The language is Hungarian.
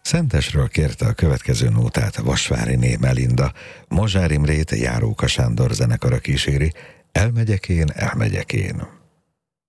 Szentesről kérte a következő nótát Vasváriné Melinda, Mozsár Imrét Járóka Sándor zenekara kíséri, elmegyek én.